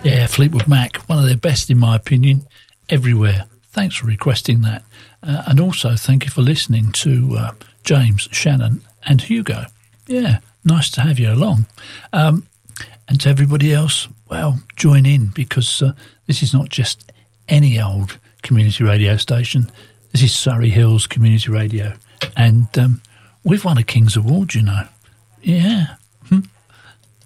Yeah, Fleetwood Mac, one of their best in my opinion, everywhere. Thanks for requesting that. And also thank you for listening to James, Shannon and Hugo. Yeah, nice to have you along. And to everybody else, well, join in, because this is not just any old community radio station. This is Surrey Hills Community Radio. And we've won a King's Award, you know. Yeah.